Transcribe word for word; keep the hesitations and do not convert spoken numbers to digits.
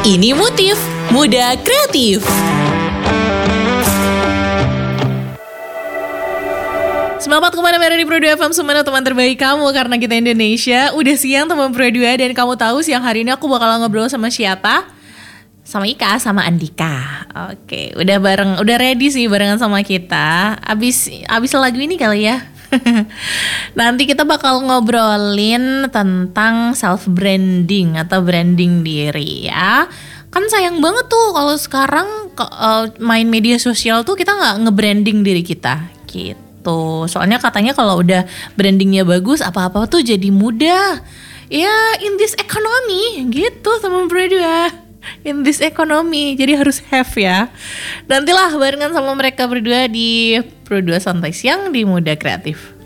Ini Motif Muda Kreatif. Semangat kemana-mana di Pro dua F M, semuanya teman terbaik kamu, karena kita Indonesia. Udah siang teman Pro dua, dan kamu tahu siang hari ini aku bakal ngobrol sama siapa? Sama Ika, sama Andika. Oke, udah bareng, udah ready sih barengan sama kita. Abis, abis lagu ini kali ya. Nanti kita bakal ngobrolin tentang self branding atau branding diri ya. Kan sayang banget tuh kalau sekarang uh, main media sosial tuh kita nggak nge-branding diri kita gitu. Soalnya katanya kalau udah brandingnya bagus, apa-apa tuh jadi mudah. Ya in this economy gitu teman berdua. In this economy, jadi harus have ya. Nantilah barengan sama mereka berdua di Pro dua Santai Siang di Muda Kreatif.